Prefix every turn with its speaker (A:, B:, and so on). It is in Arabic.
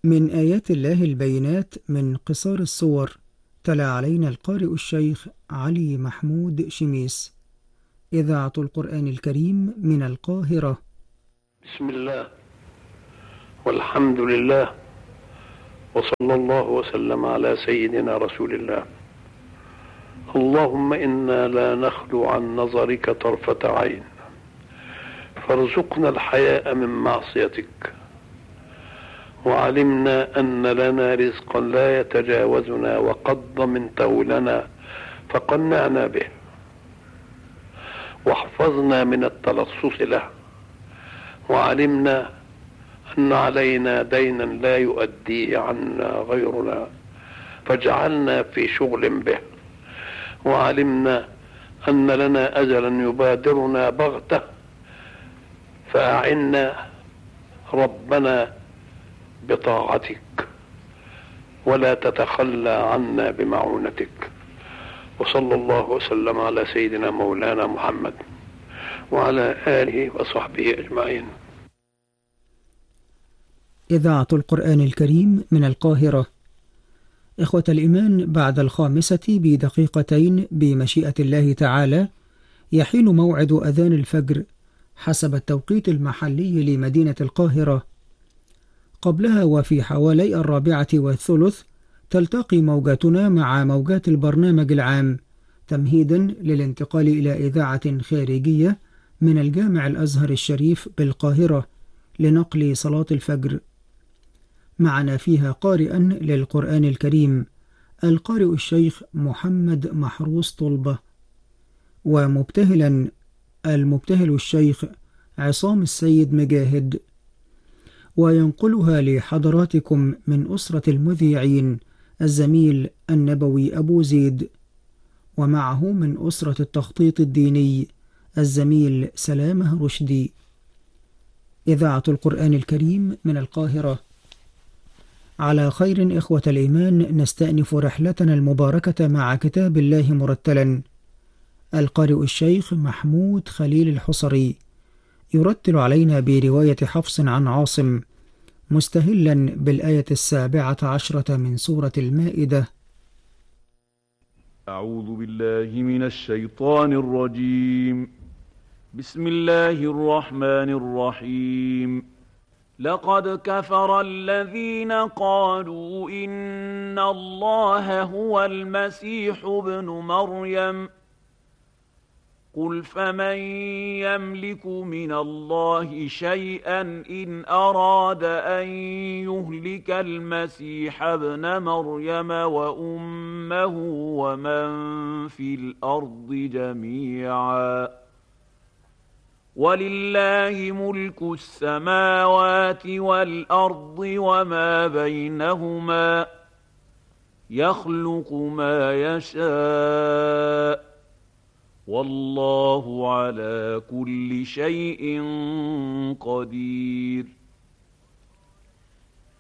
A: من آيات الله البينات من قصار الصور. تلا علينا القارئ الشيخ علي محمود شميس. إذاعة القرآن الكريم من القاهرة.
B: بسم الله والحمد لله، وصلى الله وسلم على سيدنا رسول الله. اللهم إنا لا نخلو عن نظرك طرفة عين، فارزقنا الحياء من معصيتك، وعلمنا أن لنا رزقا لا يتجاوزنا وقد ضمنته لنا فقنعنا به، واحفظنا من التلصص له، وعلمنا أن علينا دينا لا يؤديه عنا غيرنا فاجعلنا في شغل به، وعلمنا أن لنا أجلا يبادرنا بغتة فأعنا ربنا بطاعتك ولا تتخلى عنا بمعونتك. وصلى الله وسلم على سيدنا مولانا محمد وعلى آله وصحبه أجمعين.
A: إذاعة القرآن الكريم من القاهرة. إخوة الإيمان، بعد 5 بدقيقتين بمشيئة الله تعالى يحين موعد أذان الفجر حسب التوقيت المحلي لمدينة القاهرة. قبلها وفي حوالي 4:03 تلتقي موجاتنا مع موجات البرنامج العام تمهيدا للانتقال إلى إذاعة خارجية من الجامع الأزهر الشريف بالقاهرة لنقل صلاة الفجر. معنا فيها قارئا للقرآن الكريم القارئ الشيخ محمد محروس طلبة، ومبتهل المبتهل الشيخ عصام السيد مجاهد، وينقلها لحضراتكم من أسرة المذيعين الزميل النبوي أبو زيد، ومعه من أسرة التخطيط الديني الزميل سلامة رشدي. إذاعة القرآن الكريم من القاهرة. على خير إخوة الإيمان، نستأنف رحلتنا المباركة مع كتاب الله مرتلا. القارئ الشيخ محمود خليل الحصري يرتل علينا برواية حفص عن عاصم، مستهلا بالآية 17 من سورة المائدة.
C: أعوذ بالله من الشيطان الرجيم. بسم الله الرحمن الرحيم. لقد كفر الذين قالوا إن الله هو المسيح ابن مريم، قل فمن يملك من الله شيئا إن أراد أن يهلك المسيح ابن مريم وأمه ومن في الأرض جميعا، ولله ملك السماوات والأرض وما بينهما، يخلق ما يشاء، والله على كل شيء قدير.